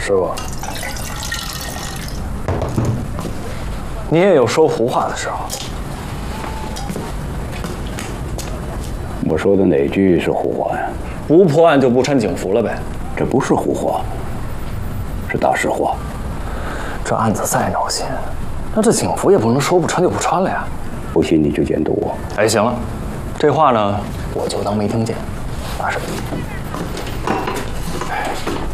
师傅，你也有说胡话的时候。 我说的哪句是胡话呀？ 不破案就不穿警服了呗？ 这不是胡话，是大实话。 这案子再闹心，那这警服也不能说不穿就不穿了呀。 不信你就监督我。 哎，行了，这话呢，我就当没听见。大婶。